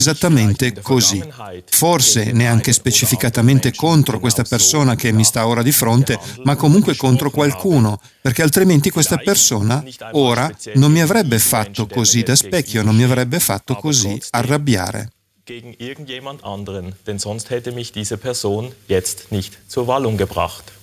esattamente così. Forse neanche specificatamente contro questa persona che mi sta ora di fronte, ma comunque contro qualcuno, perché altrimenti questa persona ora non mi avrebbe fatto così da specchio, non mi avrebbe fatto così arrabbiare. Gegen irgendjemand anderen, denn sonst hätte mich diese Person jetzt nicht zur Wallung gebracht.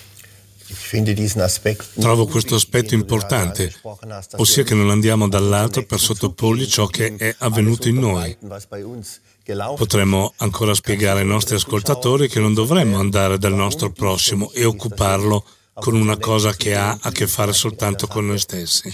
Trovo questo aspetto importante, ossia che non andiamo dall'altro per sottoporgli ciò che è avvenuto in noi. Potremmo ancora spiegare ai nostri ascoltatori che non dovremmo andare dal nostro prossimo e occuparlo con una cosa che ha a che fare soltanto con noi stessi.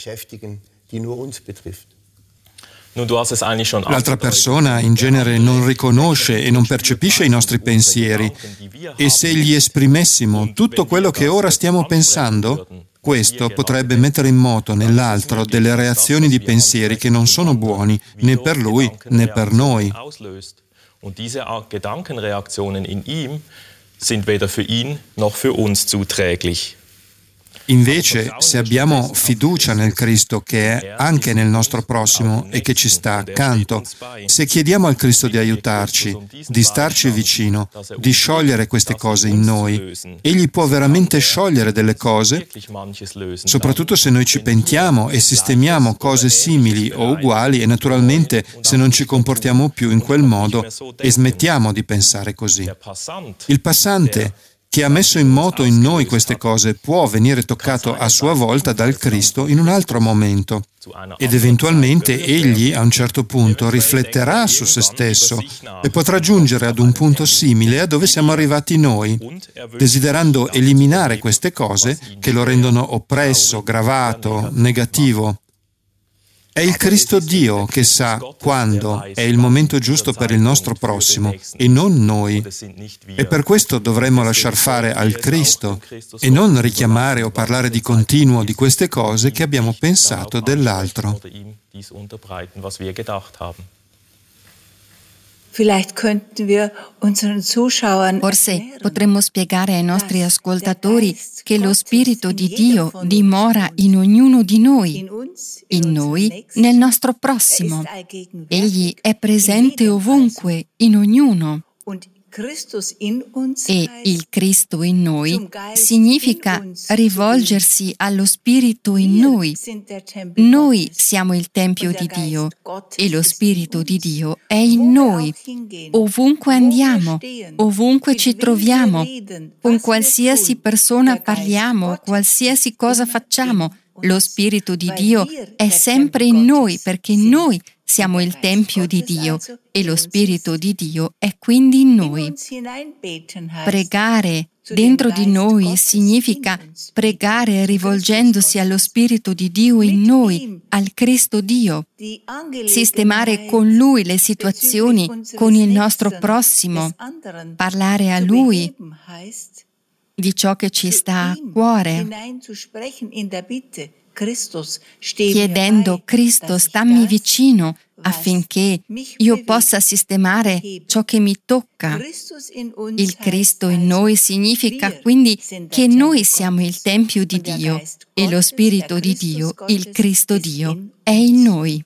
L'altra persona in genere non riconosce e non percepisce i nostri pensieri, e se gli esprimessimo tutto quello che ora stiamo pensando, questo potrebbe mettere in moto nell'altro delle reazioni di pensieri che non sono buoni né per lui né per noi. Und diese Gedankenreaktionen in ihm sind weder für ihn noch für uns zuträglich. Invece, se abbiamo fiducia nel Cristo che è anche nel nostro prossimo e che ci sta accanto, se chiediamo al Cristo di aiutarci, di starci vicino, di sciogliere queste cose in noi, Egli può veramente sciogliere delle cose, soprattutto se noi ci pentiamo e sistemiamo cose simili o uguali e naturalmente se non ci comportiamo più in quel modo e smettiamo di pensare così. Il passante che ha messo in moto in noi queste cose può venire toccato a sua volta dal Cristo in un altro momento ed eventualmente egli a un certo punto rifletterà su se stesso e potrà giungere ad un punto simile a dove siamo arrivati noi, desiderando eliminare queste cose che lo rendono oppresso, gravato, negativo. È il Cristo Dio che sa quando è il momento giusto per il nostro prossimo e non noi. E per questo dovremmo lasciar fare al Cristo e non richiamare o parlare di continuo di queste cose che abbiamo pensato dell'altro. Forse potremmo spiegare ai nostri ascoltatori che lo Spirito di Dio dimora in ognuno di noi, in noi, nel nostro prossimo. Egli è presente ovunque, in ognuno. E il Cristo in noi significa rivolgersi allo Spirito in noi. Noi siamo il Tempio di Dio e lo Spirito di Dio è in noi. Ovunque andiamo, ovunque ci troviamo, con qualsiasi persona parliamo, qualsiasi cosa facciamo, lo Spirito di Dio è sempre in noi perché noi siamo il Tempio di Dio e lo Spirito di Dio è quindi in noi. Pregare dentro di noi significa pregare rivolgendosi allo Spirito di Dio in noi, al Cristo Dio. Sistemare con Lui le situazioni con il nostro prossimo. Parlare a Lui di ciò che ci sta a cuore, chiedendo Cristo stammi vicino affinché io possa sistemare ciò che mi tocca. Il Cristo in noi significa quindi che noi siamo il Tempio di Dio e lo Spirito di Dio, il Cristo Dio, è in noi.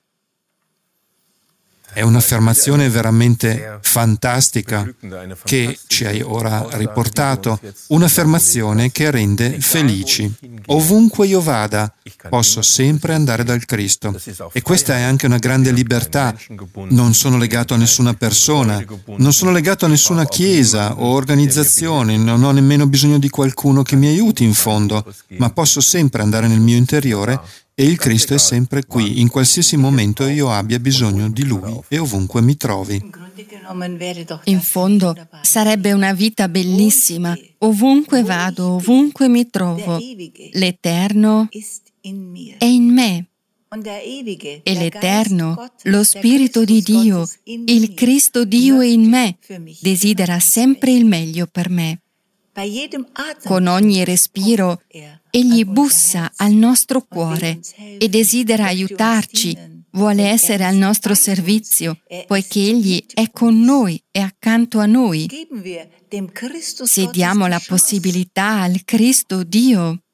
È un'affermazione veramente fantastica che ci hai ora riportato, un'affermazione che rende felici. Ovunque io vada, posso sempre andare dal Cristo. E questa è anche una grande libertà. Non sono legato a nessuna persona, non sono legato a nessuna chiesa o organizzazione, non ho nemmeno bisogno di qualcuno che mi aiuti in fondo, ma posso sempre andare nel mio interiore e il Cristo è sempre qui, in qualsiasi momento io abbia bisogno di Lui e ovunque mi trovi. In fondo sarebbe una vita bellissima. Ovunque vado, ovunque mi trovo, l'Eterno è in me. E l'Eterno, lo Spirito di Dio, il Cristo Dio è in me, desidera sempre il meglio per me. Con ogni respiro, Egli bussa al nostro cuore e desidera aiutarci, vuole essere al nostro servizio, poiché Egli è con noi e accanto a noi. Se diamo la possibilità al Cristo Dio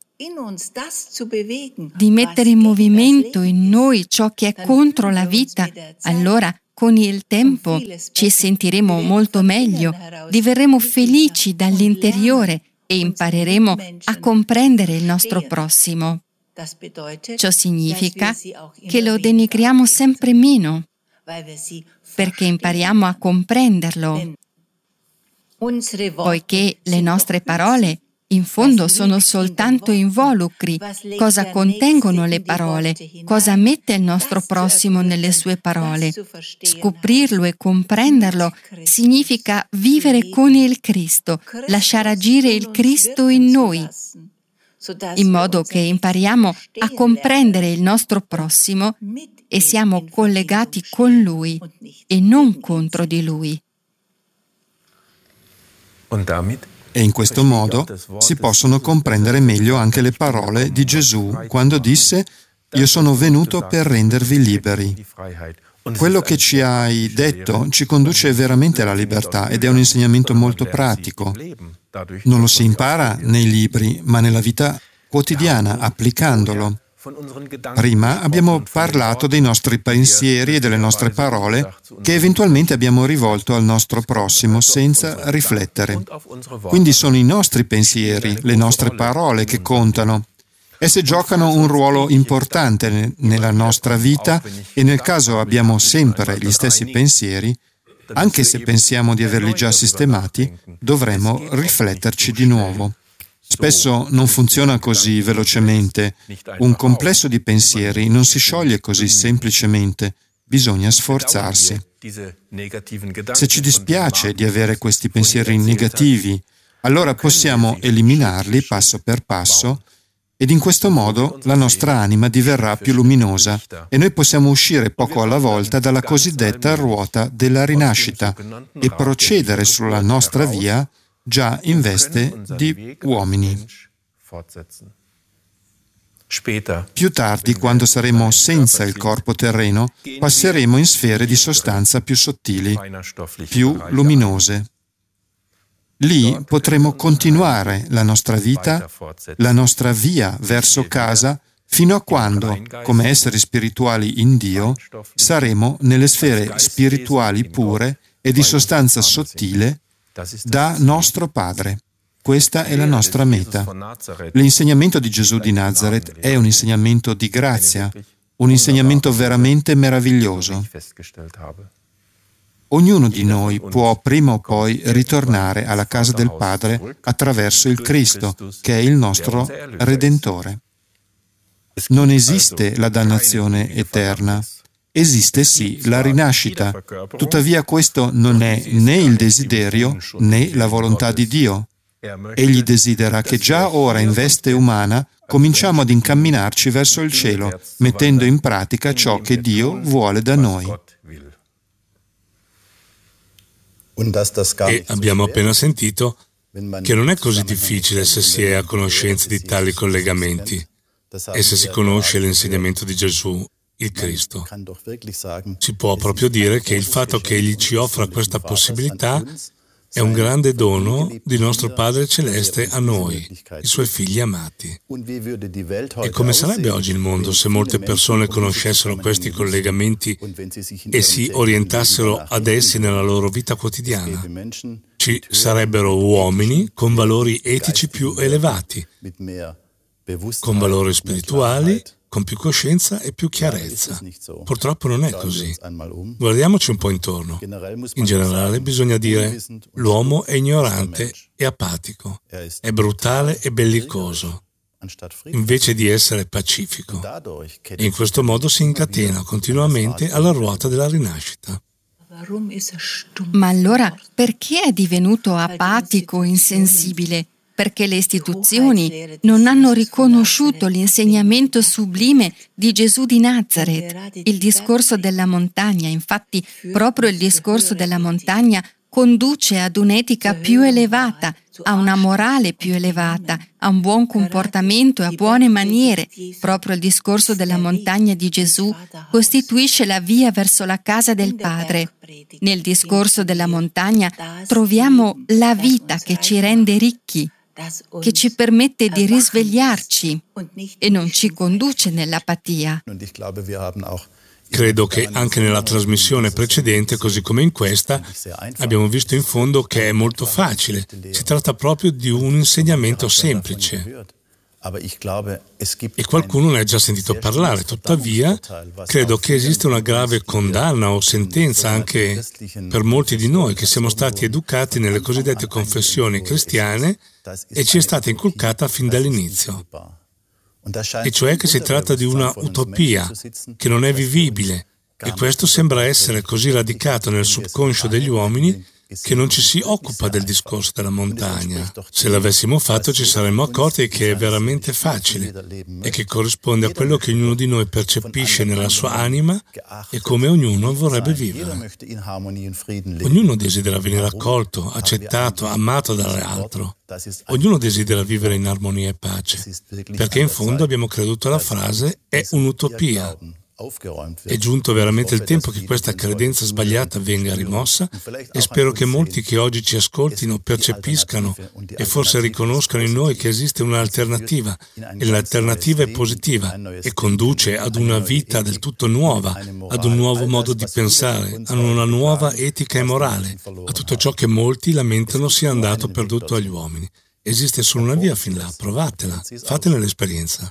di mettere in movimento in noi ciò che è contro la vita, allora con il tempo ci sentiremo molto meglio, diverremo felici dall'interiore e impareremo a comprendere il nostro prossimo. Ciò significa che lo denigriamo sempre meno, perché impariamo a comprenderlo, poiché le nostre parole in fondo sono soltanto involucri. Cosa contengono le parole? Cosa mette il nostro prossimo nelle sue parole? Scoprirlo e comprenderlo significa vivere con il Cristo, lasciare agire il Cristo in noi, in modo che impariamo a comprendere il nostro prossimo e siamo collegati con Lui e non contro di Lui. E in questo modo si possono comprendere meglio anche le parole di Gesù quando disse: «Io sono venuto per rendervi liberi». Quello che ci hai detto ci conduce veramente alla libertà ed è un insegnamento molto pratico. Non lo si impara nei libri, ma nella vita quotidiana, applicandolo. Prima abbiamo parlato dei nostri pensieri e delle nostre parole che eventualmente abbiamo rivolto al nostro prossimo senza riflettere. Quindi sono i nostri pensieri, le nostre parole che contano. Esse giocano un ruolo importante nella nostra vita e nel caso abbiamo sempre gli stessi pensieri, anche se pensiamo di averli già sistemati, dovremo rifletterci di nuovo. Spesso non funziona così velocemente. Un complesso di pensieri non si scioglie così semplicemente. Bisogna sforzarsi. Se ci dispiace di avere questi pensieri negativi, allora possiamo eliminarli passo per passo ed in questo modo la nostra anima diverrà più luminosa e noi possiamo uscire poco alla volta dalla cosiddetta ruota della rinascita e procedere sulla nostra via già in veste di uomini. Più tardi, quando saremo senza il corpo terreno, passeremo in sfere di sostanza più sottili, più luminose. Lì potremo continuare la nostra vita, la nostra via verso casa, fino a quando, come esseri spirituali in Dio, saremo nelle sfere spirituali pure e di sostanza sottile da nostro Padre. Questa è la nostra meta. L'insegnamento di Gesù di Nazaret è un insegnamento di grazia, un insegnamento veramente meraviglioso. Ognuno di noi può prima o poi ritornare alla casa del Padre attraverso il Cristo, che è il nostro Redentore. Non esiste la dannazione eterna. Esiste sì la rinascita. Tuttavia questo non è né il desiderio né la volontà di Dio. Egli desidera che già ora in veste umana cominciamo ad incamminarci verso il cielo, mettendo in pratica ciò che Dio vuole da noi. E abbiamo appena sentito che non è così difficile se si è a conoscenza di tali collegamenti e se si conosce l'insegnamento di Gesù, il Cristo. Si può proprio dire che il fatto che Egli ci offra questa possibilità è un grande dono di nostro Padre Celeste a noi, i Suoi figli amati. E come sarebbe oggi il mondo se molte persone conoscessero questi collegamenti e si orientassero ad essi nella loro vita quotidiana? Ci sarebbero uomini con valori etici più elevati, con valori spirituali, con più coscienza e più chiarezza. Purtroppo non è così. Guardiamoci un po' intorno. In generale bisogna dire: l'uomo è ignorante e apatico, è brutale e bellicoso, invece di essere pacifico. E in questo modo si incatena continuamente alla ruota della rinascita. Ma allora perché è divenuto apatico, insensibile? Perché le istituzioni non hanno riconosciuto l'insegnamento sublime di Gesù di Nazaret, il discorso della montagna. Infatti, proprio il discorso della montagna conduce ad un'etica più elevata, a una morale più elevata, a un buon comportamento e a buone maniere. Proprio il discorso della montagna di Gesù costituisce la via verso la casa del Padre. Nel discorso della montagna troviamo la vita che ci rende ricchi, che ci permette di risvegliarci e non ci conduce nell'apatia. Credo che anche nella trasmissione precedente, così come in questa, abbiamo visto in fondo che è molto facile. Si tratta proprio di un insegnamento semplice. E qualcuno ne ha già sentito parlare, tuttavia credo che esiste una grave condanna o sentenza anche per molti di noi che siamo stati educati nelle cosiddette confessioni cristiane e ci è stata inculcata fin dall'inizio. E cioè che si tratta di una utopia che non è vivibile, e questo sembra essere così radicato nel subconscio degli uomini che non ci si occupa del discorso della montagna. Se l'avessimo fatto ci saremmo accorti che è veramente facile e che corrisponde a quello che ognuno di noi percepisce nella sua anima e come ognuno vorrebbe vivere. Ognuno desidera venire accolto, accettato, amato dall'altro. Ognuno desidera vivere in armonia e pace, perché in fondo abbiamo creduto alla frase «è un'utopia». È giunto veramente il tempo che questa credenza sbagliata venga rimossa e spero che molti che oggi ci ascoltino percepiscano e forse riconoscano in noi che esiste un'alternativa e l'alternativa è positiva e conduce ad una vita del tutto nuova, ad un nuovo modo di pensare, ad una nuova etica e morale, a tutto ciò che molti lamentano sia andato perduto agli uomini. Esiste solo una via fin là, provatela, fatene l'esperienza.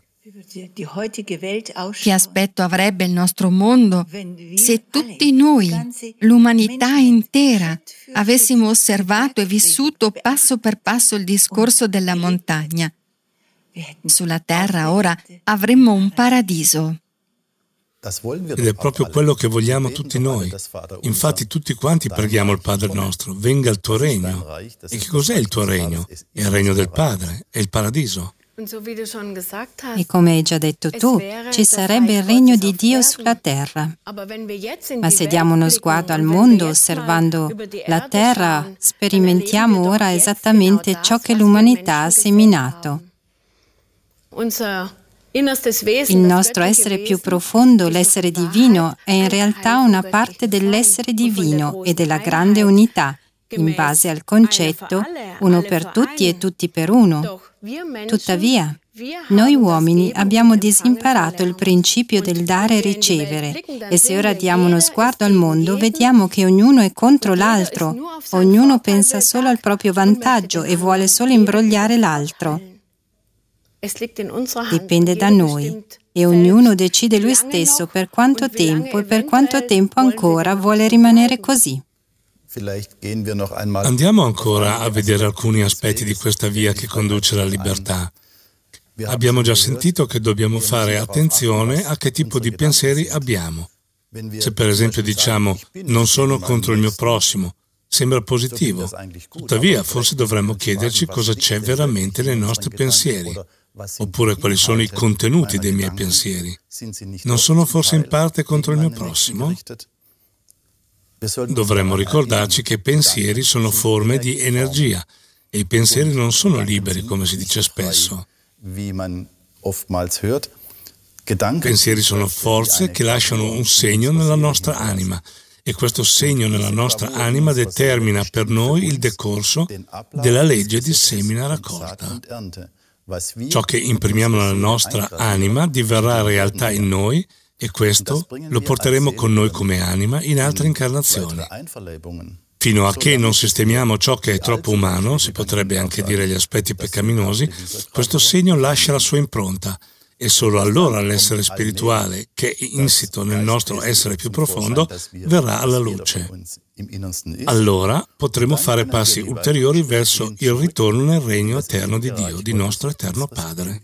Che aspetto avrebbe il nostro mondo se tutti noi, l'umanità intera, avessimo osservato e vissuto passo per passo il discorso della montagna? Sulla terra ora avremmo un paradiso. Ed è proprio quello che vogliamo tutti noi. Infatti tutti quanti preghiamo il Padre nostro, venga il tuo regno. E che cos'è il tuo regno? È il regno del Padre, è il paradiso. E come hai già detto tu, ci sarebbe il regno di Dio sulla terra. Ma se diamo uno sguardo al mondo osservando la terra, sperimentiamo ora esattamente ciò che l'umanità ha seminato. Il nostro essere più profondo, l'essere divino, è in realtà una parte dell'essere divino e della grande unità, in base al concetto uno per tutti e tutti per uno. Tuttavia, noi uomini abbiamo disimparato il principio del dare e ricevere e se ora diamo uno sguardo al mondo vediamo che ognuno è contro l'altro, ognuno pensa solo al proprio vantaggio e vuole solo imbrogliare l'altro. Dipende da noi e ognuno decide lui stesso per quanto tempo e per quanto tempo ancora vuole rimanere così. Andiamo ancora a vedere alcuni aspetti di questa via che conduce alla libertà. Abbiamo già sentito che dobbiamo fare attenzione a che tipo di pensieri abbiamo. Se per esempio diciamo «non sono contro il mio prossimo», sembra positivo. Tuttavia, forse dovremmo chiederci cosa c'è veramente nei nostri pensieri, oppure quali sono i contenuti dei miei pensieri. Non sono forse in parte contro il mio prossimo? Dovremmo ricordarci che i pensieri sono forme di energia e i pensieri non sono liberi, come si dice spesso. Pensieri sono forze che lasciano un segno nella nostra anima e questo segno nella nostra anima determina per noi il decorso della legge di semina-raccolta. Ciò che imprimiamo nella nostra anima diverrà realtà in noi e questo lo porteremo con noi come anima in altre incarnazioni. Fino a che non sistemiamo ciò che è troppo umano, si potrebbe anche dire gli aspetti peccaminosi, questo segno lascia la sua impronta e solo allora l'essere spirituale, che è insito nel nostro essere più profondo, verrà alla luce. Allora potremo fare passi ulteriori verso il ritorno nel regno eterno di Dio, di nostro eterno Padre.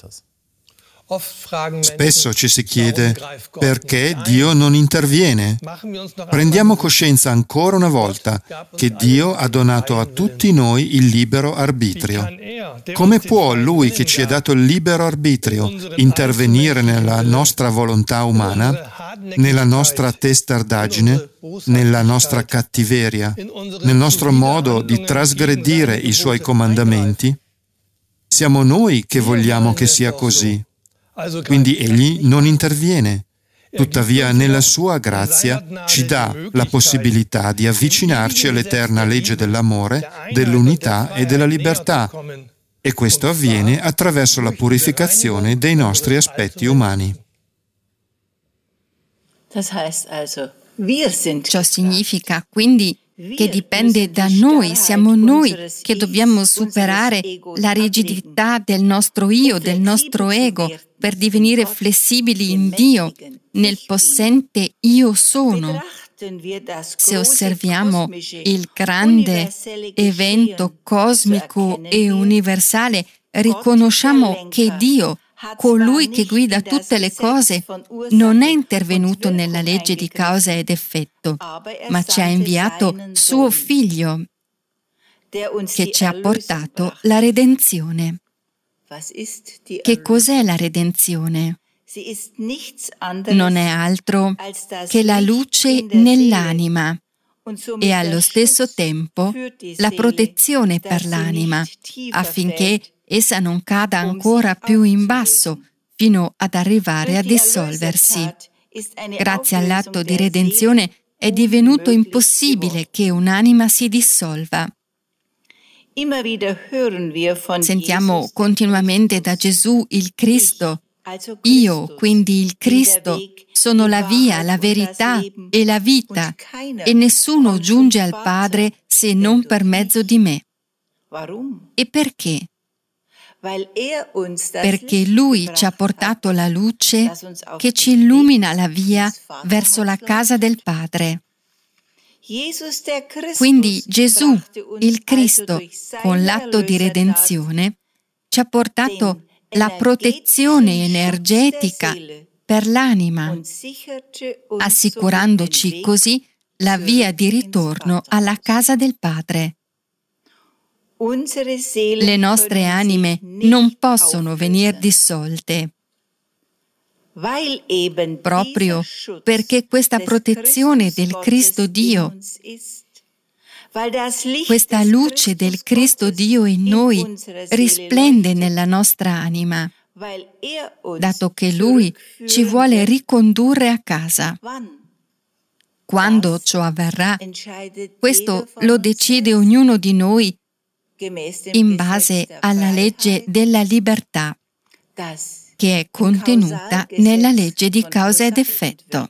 Spesso ci si chiede perché Dio non interviene. Prendiamo coscienza ancora una volta che Dio ha donato a tutti noi il libero arbitrio. Come può Lui che ci ha dato il libero arbitrio intervenire nella nostra volontà umana, nella nostra testardaggine, nella nostra cattiveria, nel nostro modo di trasgredire i Suoi comandamenti? Siamo noi che vogliamo che sia così. Quindi Egli non interviene. Tuttavia, nella sua grazia ci dà la possibilità di avvicinarci all'eterna legge dell'amore, dell'unità e della libertà. E questo avviene attraverso la purificazione dei nostri aspetti umani. Ciò significa quindi che dipende da noi, siamo noi che dobbiamo superare la rigidità del nostro io, del nostro ego, per divenire flessibili in Dio, nel possente io sono. Se osserviamo il grande evento cosmico e universale, riconosciamo che Dio, colui che guida tutte le cose, non è intervenuto nella legge di causa ed effetto, ma ci ha inviato suo Figlio, che ci ha portato la redenzione. Che cos'è la redenzione? Non è altro che la luce nell'anima e allo stesso tempo la protezione per l'anima, affinché essa non cada ancora più in basso, fino ad arrivare a dissolversi. Grazie all'atto di redenzione è divenuto impossibile che un'anima si dissolva. Sentiamo continuamente da Gesù il Cristo. Io, quindi il Cristo, sono la via, la verità e la vita, e nessuno giunge al Padre se non per mezzo di me. E perché? Perché Lui ci ha portato la luce che ci illumina la via verso la casa del Padre. Quindi Gesù, il Cristo, con l'atto di redenzione, ci ha portato la protezione energetica per l'anima, assicurandoci così la via di ritorno alla casa del Padre. Le nostre anime non possono venire dissolte, proprio perché questa protezione del Cristo Dio, questa luce del Cristo Dio in noi risplende nella nostra anima, dato che Lui ci vuole ricondurre a casa. Quando ciò avverrà, questo lo decide ognuno di noi in base alla legge della libertà, che è contenuta nella legge di causa ed effetto.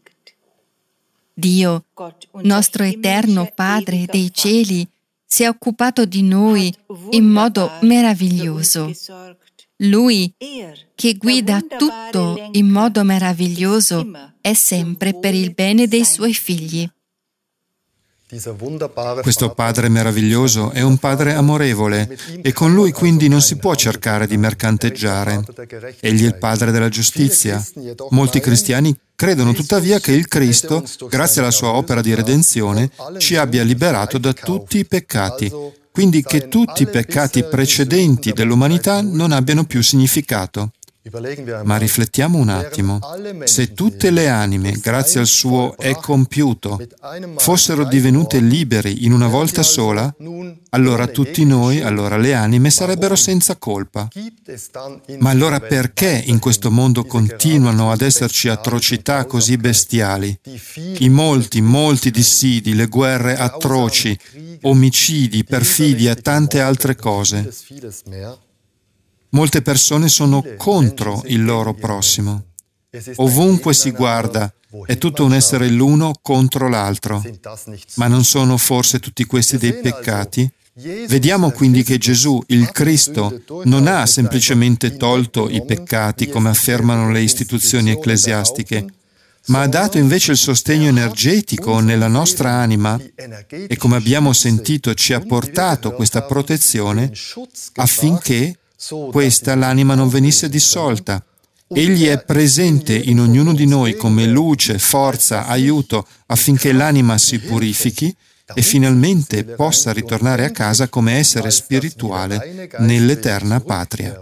Dio, nostro eterno Padre dei cieli, si è occupato di noi in modo meraviglioso. Lui, che guida tutto in modo meraviglioso, è sempre per il bene dei suoi figli. Questo Padre meraviglioso è un Padre amorevole e con Lui quindi non si può cercare di mercanteggiare. Egli è il Padre della giustizia. Molti cristiani credono tuttavia che il Cristo, grazie alla sua opera di redenzione, ci abbia liberato da tutti i peccati, quindi che tutti i peccati precedenti dell'umanità non abbiano più significato. Ma riflettiamo un attimo. Se tutte le anime, grazie al suo è compiuto, fossero divenute liberi in una volta sola, allora tutti noi, allora le anime, sarebbero senza colpa. Ma allora perché in questo mondo continuano ad esserci atrocità così bestiali? I molti dissidi, le guerre atroci, omicidi, perfidi e tante altre cose. Molte persone sono contro il loro prossimo. Ovunque si guarda, è tutto un essere l'uno contro l'altro. Ma non sono forse tutti questi dei peccati? Vediamo quindi che Gesù, il Cristo, non ha semplicemente tolto i peccati, come affermano le istituzioni ecclesiastiche, ma ha dato invece il sostegno energetico nella nostra anima e, come abbiamo sentito, ci ha portato questa protezione affinché questa l'anima non venisse dissolta. Egli è presente in ognuno di noi come luce, forza, aiuto, affinché l'anima si purifichi e finalmente possa ritornare a casa come essere spirituale nell'eterna patria.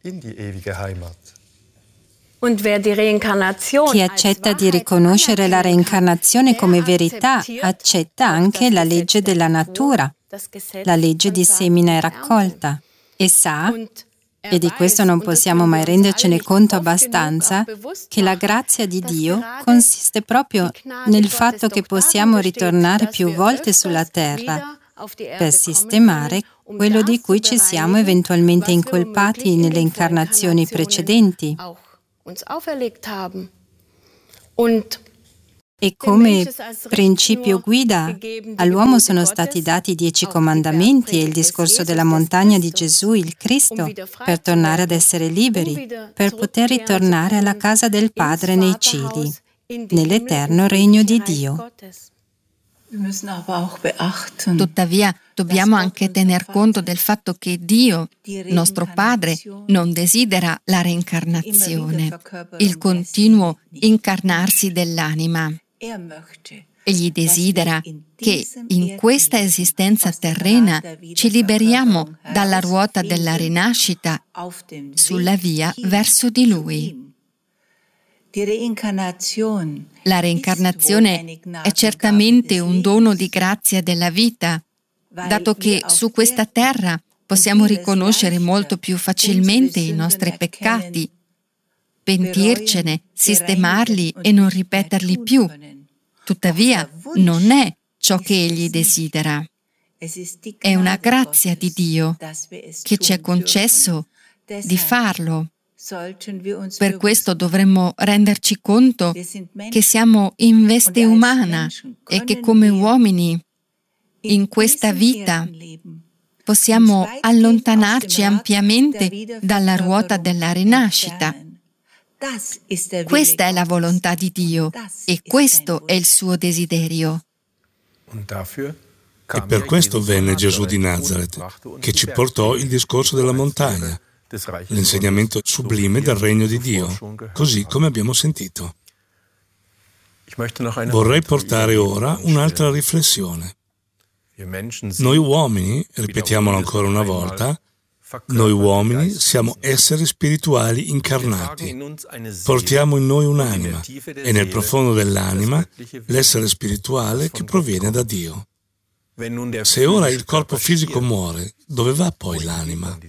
Chi accetta di riconoscere la reincarnazione come verità, accetta anche la legge della natura, la legge di semina e raccolta. E sa, e di questo non possiamo mai rendercene conto abbastanza, che la grazia di Dio consiste proprio nel fatto che possiamo ritornare più volte sulla terra per sistemare quello di cui ci siamo eventualmente incolpati nelle incarnazioni precedenti. E come principio guida all'uomo sono stati dati i 10 comandamenti e il discorso della montagna di Gesù, il Cristo, per tornare ad essere liberi, per poter ritornare alla casa del Padre nei cieli, nell'eterno regno di Dio. Tuttavia, dobbiamo anche tener conto del fatto che Dio, nostro Padre, non desidera la reincarnazione, il continuo incarnarsi dell'anima. Egli desidera che in questa esistenza terrena ci liberiamo dalla ruota della rinascita sulla via verso di Lui. La reincarnazione è certamente un dono di grazia della vita, dato che su questa terra possiamo riconoscere molto più facilmente i nostri peccati, pentircene, sistemarli e non ripeterli più. Tuttavia, non è ciò che Egli desidera. È una grazia di Dio che ci è concesso di farlo. Per questo dovremmo renderci conto che siamo in veste umana e che come uomini in questa vita possiamo allontanarci ampiamente dalla ruota della rinascita. Questa è la volontà di Dio e questo è il suo desiderio. E per questo venne Gesù di Nazaret, che ci portò il discorso della montagna, l'insegnamento sublime del regno di Dio, così come abbiamo sentito. Vorrei portare ora un'altra riflessione. Noi uomini, ripetiamolo ancora una volta, noi uomini siamo esseri spirituali incarnati. Portiamo in noi un'anima e nel profondo dell'anima l'essere spirituale che proviene da Dio. Se ora il corpo fisico muore, dove va poi l'anima?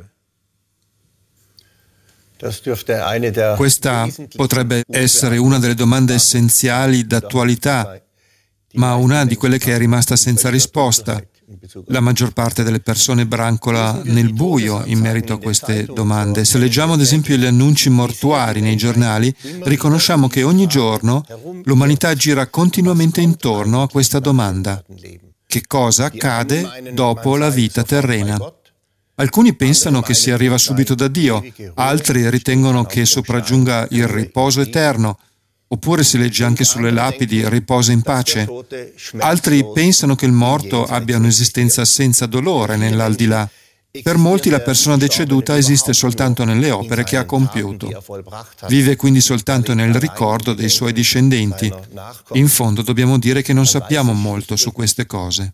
Questa potrebbe essere una delle domande essenziali d'attualità, ma una di quelle che è rimasta senza risposta. La maggior parte delle persone brancola nel buio in merito a queste domande. Se leggiamo ad esempio gli annunci mortuari nei giornali, riconosciamo che ogni giorno l'umanità gira continuamente intorno a questa domanda. Che cosa accade dopo la vita terrena? Alcuni pensano che si arriva subito da Dio, altri ritengono che sopraggiunga il riposo eterno, oppure si legge anche sulle lapidi riposa in pace. Altri pensano che il morto abbia un'esistenza senza dolore nell'aldilà. Per molti la persona deceduta esiste soltanto nelle opere che ha compiuto. Vive quindi soltanto nel ricordo dei suoi discendenti. In fondo dobbiamo dire che non sappiamo molto su queste cose.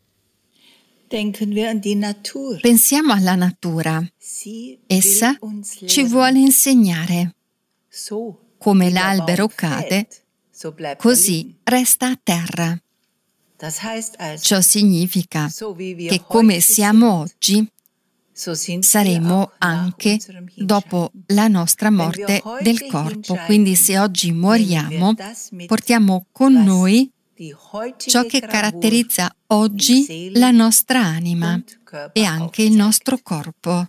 Pensiamo alla natura. Essa ci vuole insegnare. Come l'albero cade, così resta a terra. Ciò significa che come siamo oggi, saremo anche dopo la nostra morte del corpo. Quindi se oggi moriamo, portiamo con noi ciò che caratterizza oggi la nostra anima e anche il nostro corpo.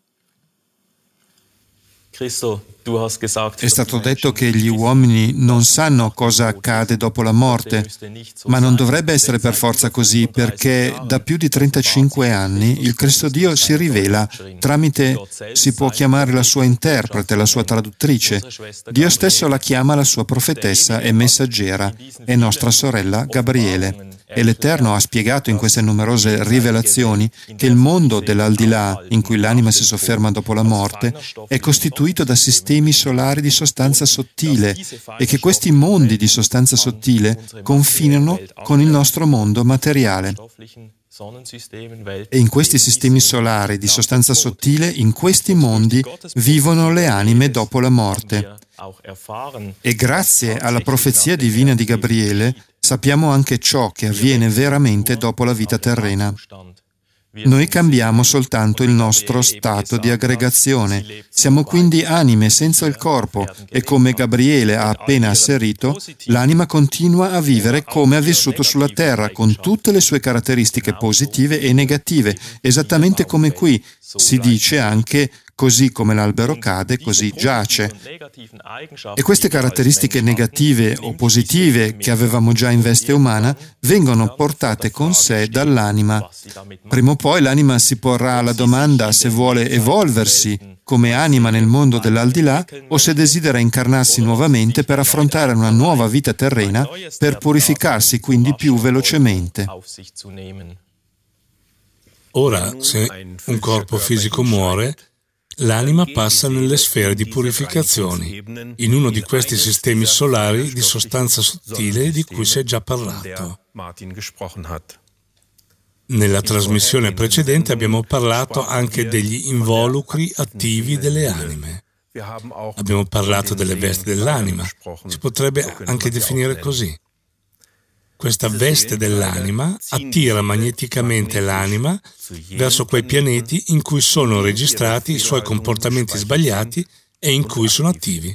È stato detto che gli uomini non sanno cosa accade dopo la morte, ma non dovrebbe essere per forza così, perché da più di 35 anni il Cristo Dio si rivela tramite, si può chiamare la sua interprete, la sua traduttrice. Dio stesso la chiama la sua profetessa e messaggera, è nostra sorella Gabriele. E l'Eterno ha spiegato in queste numerose rivelazioni che il mondo dell'aldilà, in cui l'anima si sofferma dopo la morte, è costituito da sistemi solari di sostanza sottile e che questi mondi di sostanza sottile confinano con il nostro mondo materiale. E in questi sistemi solari di sostanza sottile, in questi mondi, vivono le anime dopo la morte. E grazie alla profezia divina di Gabriele, sappiamo anche ciò che avviene veramente dopo la vita terrena. Noi cambiamo soltanto il nostro stato di aggregazione. Siamo quindi anime senza il corpo e come Gabriele ha appena asserito, l'anima continua a vivere come ha vissuto sulla terra, con tutte le sue caratteristiche positive e negative, esattamente come qui si dice anche così come l'albero cade, così giace. E queste caratteristiche negative o positive che avevamo già in veste umana vengono portate con sé dall'anima. Prima o poi l'anima si porrà la domanda se vuole evolversi come anima nel mondo dell'aldilà o se desidera incarnarsi nuovamente per affrontare una nuova vita terrena per purificarsi quindi più velocemente. Ora, se un corpo fisico muore, l'anima passa nelle sfere di purificazione, in uno di questi sistemi solari di sostanza sottile di cui si è già parlato. Nella trasmissione precedente abbiamo parlato anche degli involucri attivi delle anime. Abbiamo parlato delle vesti dell'anima. Si potrebbe anche definire così. Questa veste dell'anima attira magneticamente l'anima verso quei pianeti in cui sono registrati i suoi comportamenti sbagliati e in cui sono attivi.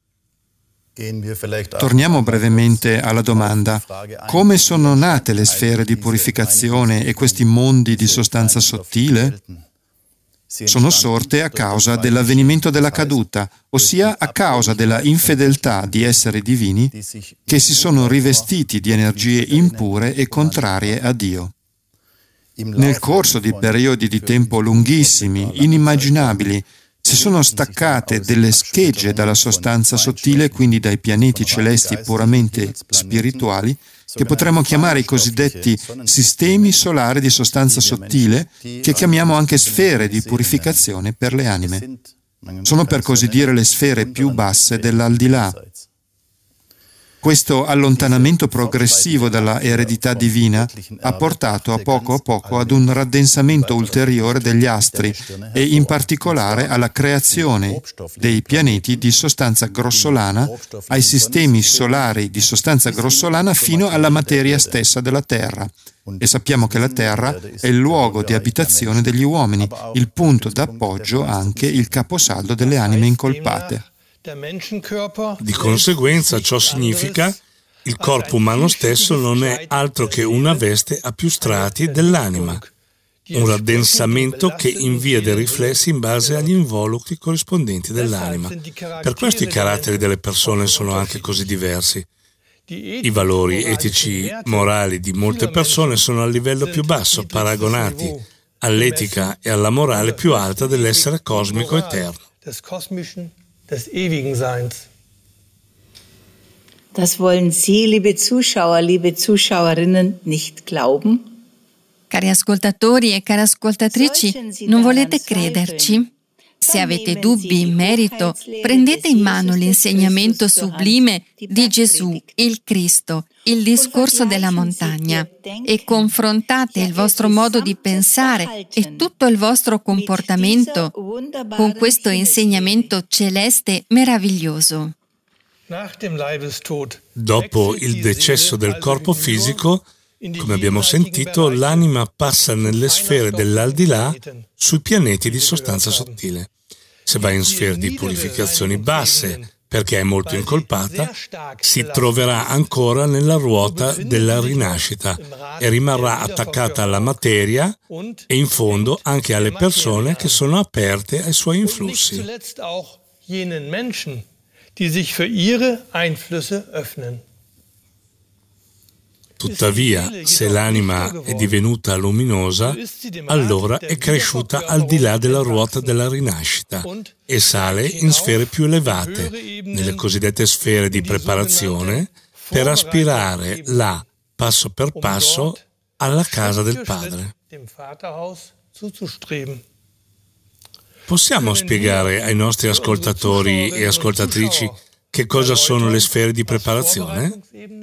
Torniamo brevemente alla domanda: come sono nate le sfere di purificazione e questi mondi di sostanza sottile? Sono sorte a causa dell'avvenimento della caduta, ossia a causa della infedeltà di esseri divini che si sono rivestiti di energie impure e contrarie a Dio. Nel corso di periodi di tempo lunghissimi, inimmaginabili, si sono staccate delle schegge dalla sostanza sottile, quindi dai pianeti celesti puramente spirituali, che potremmo chiamare i cosiddetti sistemi solari di sostanza sottile, che chiamiamo anche sfere di purificazione per le anime. Sono per così dire le sfere più basse dell'aldilà. Questo allontanamento progressivo dalla eredità divina ha portato a poco ad un raddensamento ulteriore degli astri e in particolare alla creazione dei pianeti di sostanza grossolana, ai sistemi solari di sostanza grossolana fino alla materia stessa della Terra. E sappiamo che la Terra è il luogo di abitazione degli uomini, il punto d'appoggio anche il caposaldo delle anime incolpate. Di conseguenza ciò significa il corpo umano stesso non è altro che una veste a più strati dell'anima, un raddensamento che invia dei riflessi in base agli involucri corrispondenti dell'anima. Per questo i caratteri delle persone sono anche così diversi. I valori etici, morali di molte persone sono al livello più basso, paragonati all'etica e alla morale più alta dell'essere cosmico eterno. Des ewigen Seins. Das wollen Sie, liebe Zuschauer, liebe Zuschauerinnen, nicht glauben? Cari ascoltatori e care ascoltatrici, non volete crederci? Se avete dubbi in merito, prendete in mano l'insegnamento sublime di Gesù, il Cristo, il discorso della montagna, e confrontate il vostro modo di pensare e tutto il vostro comportamento con questo insegnamento celeste meraviglioso. Dopo il decesso del corpo fisico, come abbiamo sentito, l'anima passa nelle sfere dell'aldilà sui pianeti di sostanza sottile. Se va in sfere di purificazioni basse, perché è molto incolpata, si troverà ancora nella ruota della rinascita e rimarrà attaccata alla materia e in fondo anche alle persone che sono aperte ai suoi influssi. Tuttavia, se l'anima è divenuta luminosa, allora è cresciuta al di là della ruota della rinascita e sale in sfere più elevate, nelle cosiddette sfere di preparazione, per aspirare là, passo per passo, alla casa del Padre. Possiamo spiegare ai nostri ascoltatori e ascoltatrici che cosa sono le sfere di preparazione?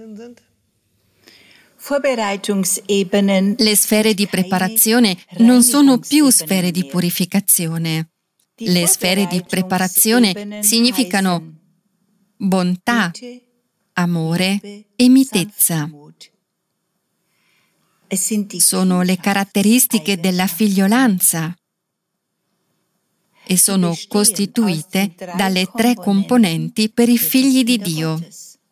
Le sfere di preparazione non sono più sfere di purificazione. Le sfere di preparazione significano bontà, amore e mitezza. Sono le caratteristiche della figliolanza e sono costituite dalle 3 componenti per i figli di Dio.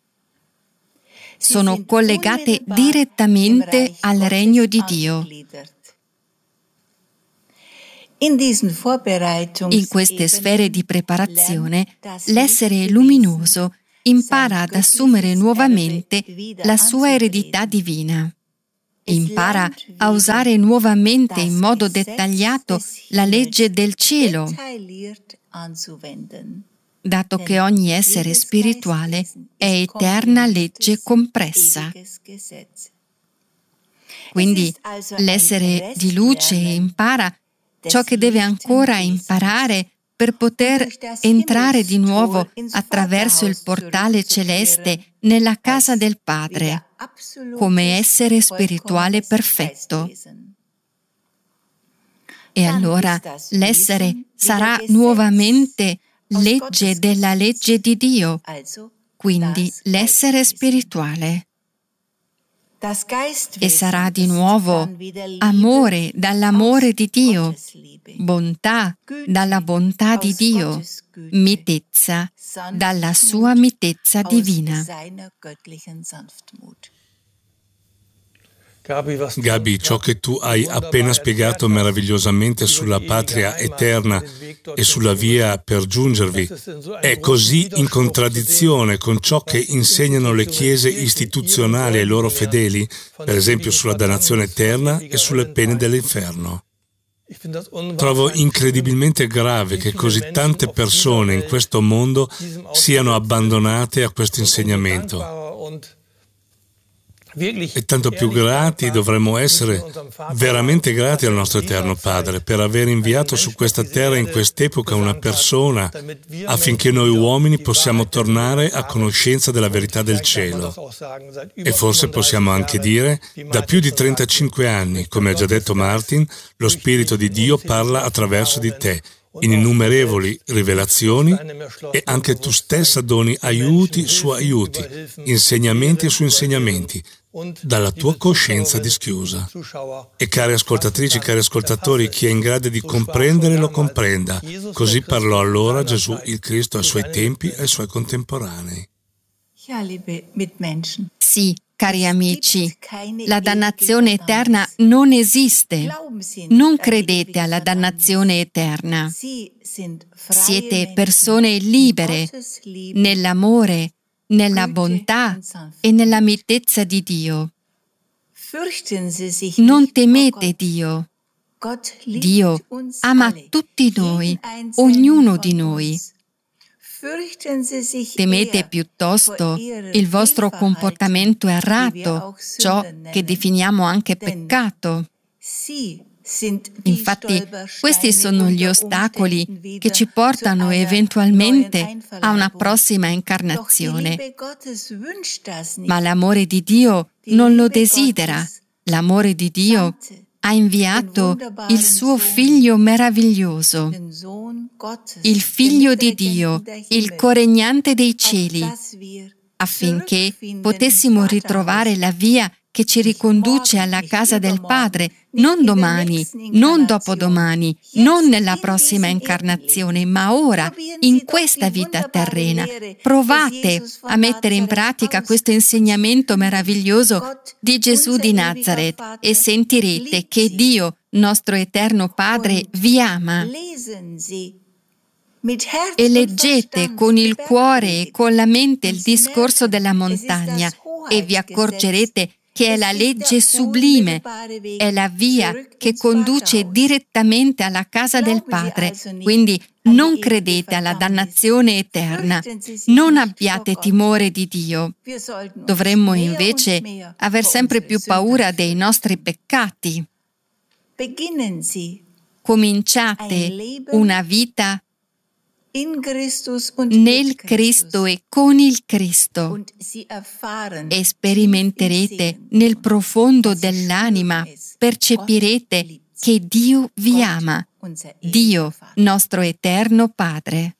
Sono collegate direttamente al regno di Dio. In queste sfere di preparazione, l'essere luminoso impara ad assumere nuovamente la sua eredità divina. Impara a usare nuovamente in modo dettagliato la legge del cielo, dato che ogni essere spirituale è eterna legge compressa. Quindi l'essere di luce impara ciò che deve ancora imparare per poter entrare di nuovo attraverso il portale celeste nella casa del Padre, come essere spirituale perfetto. E allora l'essere sarà nuovamente legge della legge di Dio, quindi l'essere spirituale. E sarà di nuovo amore dall'amore di Dio, bontà dalla bontà di Dio, mitezza dalla sua mitezza divina. Gabi, ciò che tu hai appena spiegato meravigliosamente sulla patria eterna e sulla via per giungervi è così in contraddizione con ciò che insegnano le chiese istituzionali ai loro fedeli, per esempio sulla dannazione eterna e sulle pene dell'inferno. Trovo incredibilmente grave che così tante persone in questo mondo siano abbandonate a questo insegnamento. E tanto più grati dovremmo essere, veramente grati al nostro Eterno Padre per aver inviato su questa terra in quest'epoca una persona affinché noi uomini possiamo tornare a conoscenza della verità del cielo. E forse possiamo anche dire, da più di 35 anni, come ha già detto Martin, lo Spirito di Dio parla attraverso di te, in innumerevoli rivelazioni, e anche tu stessa doni aiuti su aiuti, insegnamenti su insegnamenti, dalla tua coscienza dischiusa. E cari ascoltatrici, cari ascoltatori, chi è in grado di comprendere lo comprenda. Così parlò allora Gesù il Cristo ai suoi tempi e ai suoi contemporanei. Sì, cari amici, la dannazione eterna non esiste. Non credete alla dannazione eterna. Siete persone libere nell'amore, nella bontà e nella mitezza di Dio. Non temete Dio. Dio ama tutti noi, ognuno di noi. Temete piuttosto il vostro comportamento errato, ciò che definiamo anche peccato. Infatti, questi sono gli ostacoli che ci portano eventualmente a una prossima incarnazione. Ma l'amore di Dio non lo desidera. L'amore di Dio ha inviato il suo Figlio meraviglioso, il Figlio di Dio, il coregnante dei cieli, affinché potessimo ritrovare la via che ci riconduce alla casa del Padre, non domani, non dopodomani, non nella prossima incarnazione, ma ora, in questa vita terrena. Provate a mettere in pratica questo insegnamento meraviglioso di Gesù di Nazaret e sentirete che Dio, nostro eterno Padre, vi ama. E leggete con il cuore e con la mente il discorso della montagna e vi accorgerete che è la legge sublime, è la via che conduce direttamente alla casa del Padre. Quindi non credete alla dannazione eterna, non abbiate timore di Dio. Dovremmo invece aver sempre più paura dei nostri peccati. Cominciate una vita nel Cristo e con il Cristo e sperimenterete nel profondo dell'anima, percepirete che Dio vi ama, Dio, nostro eterno Padre.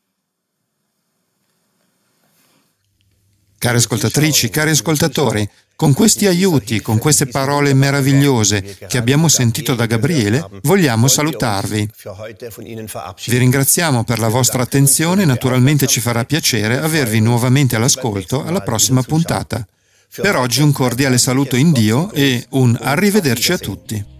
Cari ascoltatrici, cari ascoltatori, con questi aiuti, con queste parole meravigliose che abbiamo sentito da Gabriele, vogliamo salutarvi. Vi ringraziamo per la vostra attenzione e naturalmente ci farà piacere avervi nuovamente all'ascolto alla prossima puntata. Per oggi un cordiale saluto in Dio e un arrivederci a tutti.